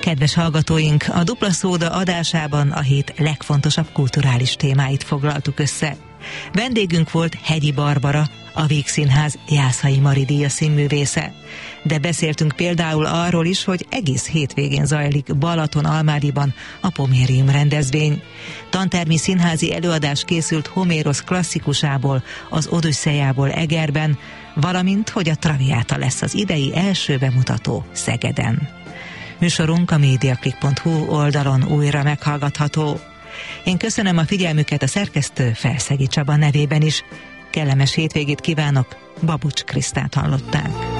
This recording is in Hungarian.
Kedves hallgatóink, a Dupla Szóda adásában a hét legfontosabb kulturális témáit foglaltuk össze. Vendégünk volt Hegyi Barbara, a Vígszínház Jászai Mari díjas színművésze. De beszéltünk például arról is, hogy egész hétvégén zajlik Balaton-Almádiban a Pomérium rendezvény. Tantermi színházi előadás készült Homérosz klasszikusából, az Odüsszejából Egerben, valamint, hogy a Traviata lesz az idei első bemutató Szegeden. Műsorunk a mediaclick.hu oldalon újra meghallgatható. Én köszönöm a figyelmüket a szerkesztő Felszegi Csaba nevében is. Kellemes hétvégét kívánok, Babucs Krisztát hallották.